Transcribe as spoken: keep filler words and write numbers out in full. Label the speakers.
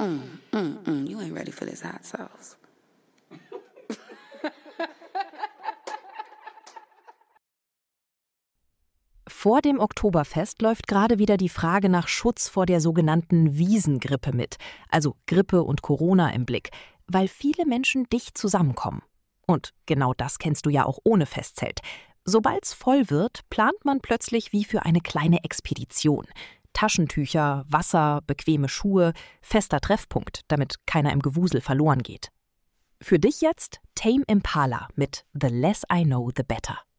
Speaker 1: Mm, mm, mm. You ain't ready for this hot sauce.
Speaker 2: Vor dem Oktoberfest läuft gerade wieder die Frage nach Schutz vor der sogenannten Wiesengrippe mit, also Grippe und Corona im Blick, weil viele Menschen dicht zusammenkommen. Und genau das kennst du ja auch ohne Festzelt. Sobald's voll wird, plant man plötzlich wie für eine kleine Expedition. Taschentücher, Wasser, bequeme Schuhe, fester Treffpunkt, damit keiner im Gewusel verloren geht. Für dich jetzt Tame Impala mit The Less I Know, The Better.